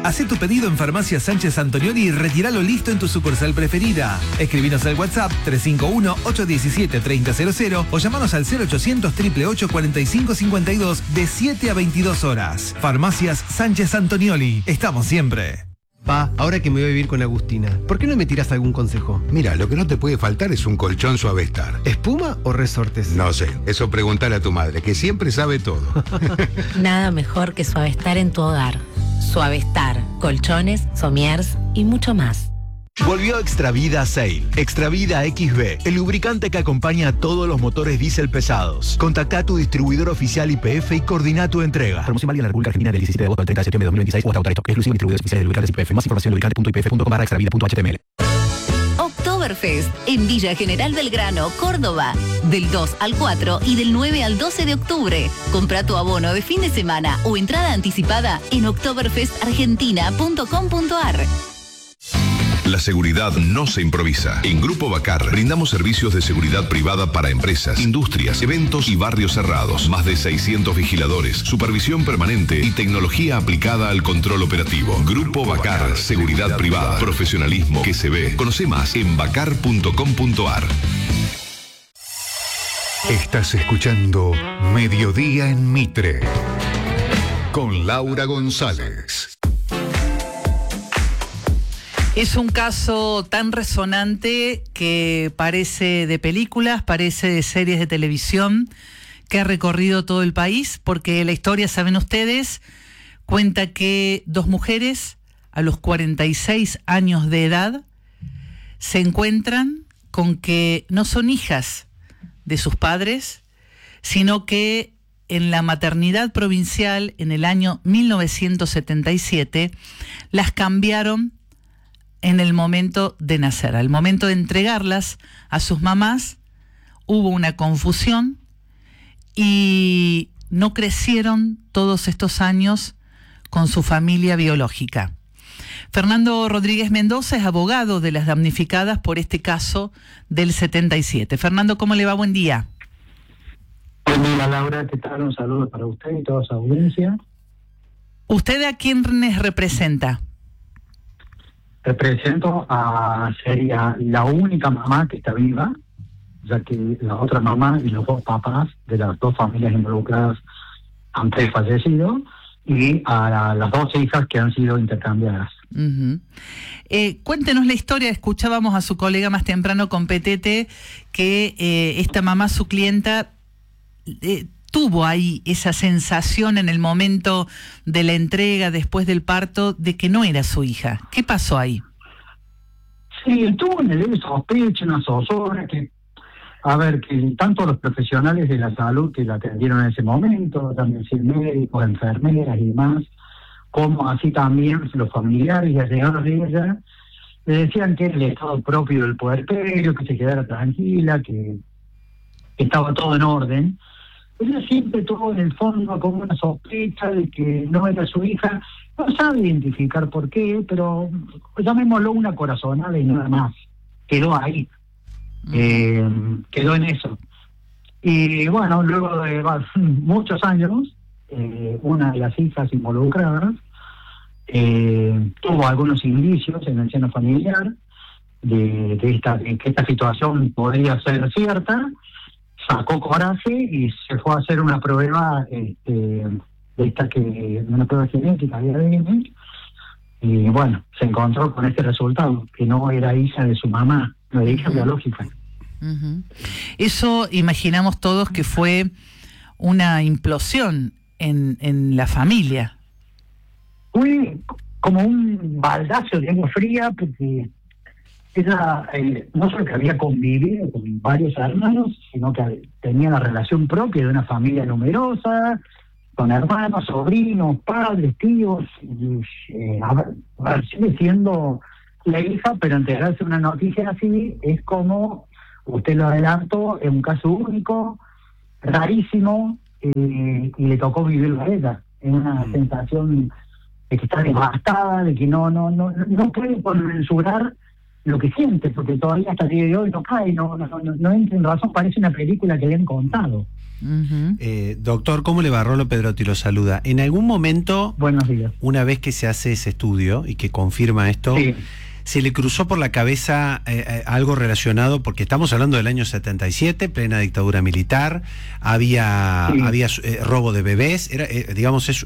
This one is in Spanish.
Hacé tu pedido en Farmacia Sánchez Antonioli y retíralo listo en tu sucursal preferida. Escribinos al WhatsApp 351-817-3000 o llamanos al 0800-888-4552 de 7 a 22 horas. Farmacias Sánchez Antonioli. Estamos siempre. Pa, ahora que me voy a vivir con Agustina, ¿por qué no me tiras algún consejo? Mira, lo que no te puede faltar es un colchón Suavestar. ¿Espuma o resortes? No sé, eso preguntale a tu madre, que siempre sabe todo. Nada mejor que Suavestar en tu hogar. Suavestar, colchones, somiers y mucho más. Volvió Extravida Sail. Extravida XB, el lubricante que acompaña a todos los motores diésel pesados. Contacta a tu distribuidor oficial YPF y coordina tu entrega. Promoción válida en la República Argentina del 17 de agosto al 30 de septiembre de 2026 o hasta agotar stock. Exclusivo en distribuidores oficiales de lubricantes YPF. Más información en lubricante.ypf.com/extravida.html. Oktoberfest en Villa General Belgrano, Córdoba, del 2 al 4 y del 9 al 12 de octubre. Compra tu abono de fin de semana o entrada anticipada en oktoberfestargentina.com.ar. La seguridad no se improvisa. En Grupo Bacar brindamos servicios de seguridad privada para empresas, industrias, eventos y barrios cerrados. Más de 600 vigiladores, supervisión permanente y tecnología aplicada al control operativo. Grupo Bacar, seguridad privada, profesionalismo que se ve. Conoce más en bacar.com.ar. Estás escuchando Mediodía en Mitre con Laura González. Es un caso tan resonante que parece de películas, parece de series de televisión, que ha recorrido todo el país, porque la historia, saben ustedes, cuenta que dos mujeres a los 46 años de edad se encuentran con que no son hijas de sus padres, sino que en la maternidad provincial en el año 1977 las cambiaron en el momento de nacer. Al momento de entregarlas a sus mamás hubo una confusión y no crecieron todos estos años con su familia biológica. Fernando Rodríguez Mendoza es abogado de las damnificadas por este caso del 77. Fernando, ¿cómo le va? Buen día. Buen día, Laura. ¿Qué tal? Un saludo para usted y toda su audiencia. ¿Usted a quiénes representa? Represento sería la única mamá que está viva, ya que la otra mamá y los dos papás de las dos familias involucradas han fallecido, y a las dos hijas que han sido intercambiadas. Uh-huh. Cuéntenos la historia. Escuchábamos a su colega más temprano con Petete que esta mamá, su clienta, tuvo ahí esa sensación en el momento de la entrega, después del parto, de que no era su hija. ¿Qué pasó ahí? Sí, tuvo una leve sospecha, una zozobra, que tanto los profesionales de la salud que la atendieron en ese momento, también médicos, enfermeras y demás, como así también los familiares y allegados de ella, le decían que era el estado propio del puerperio, que se quedara tranquila, que estaba todo en orden. Ella siempre tuvo en el fondo como una sospecha de que no era su hija. No sabe identificar por qué, pero llamémoslo una corazonada y nada más. Quedó ahí. Quedó en eso. Y bueno, luego de muchos años, una de las hijas involucradas tuvo algunos indicios en el seno familiar de que esta situación podría ser cierta. Sacó coraje y se fue a hacer una prueba una prueba genética de ADN, y bueno, se encontró con este resultado, que no era hija de su mamá, no era hija biológica. Uh-huh. Eso imaginamos todos que fue una implosión en la familia. Fue como un baldazo de agua fría, porque ella no solo que había convivido con varios hermanos, sino que tenía la relación propia de una familia numerosa, con hermanos, sobrinos, padres, tíos, y, sigue siendo la hija, pero enterarse de una noticia así es como, usted lo adelantó, es un caso único, rarísimo, y le tocó vivirlo a ella. Es una sensación de que está devastada, de que no puede mensurar lo que siente, porque todavía hasta el día de hoy no cae, no entra en razón, parece una película que le han contado. Doctor, ¿cómo le va? Rolo Pedrotti lo saluda. En algún momento, buenos días, una vez que se hace ese estudio y que confirma esto, sí, ¿se le cruzó por la cabeza algo relacionado? Porque estamos hablando del año 77, plena dictadura militar, había robo de bebés, era, digamos, es